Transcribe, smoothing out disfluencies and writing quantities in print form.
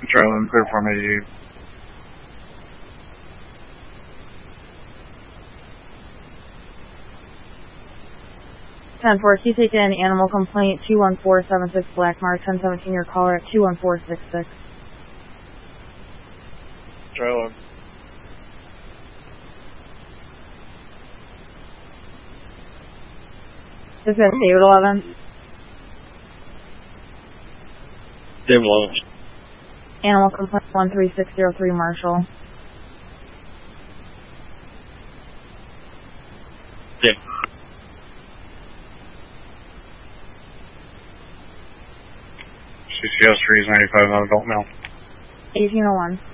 Charlie, clear form 88. Can you take in animal complaint 21476 Black Mark 1017, your caller at 21466. Charlie. This is David 11. David 11. Animal complaint 13603 Marshall. David. CCS 395 on adult male. 1801.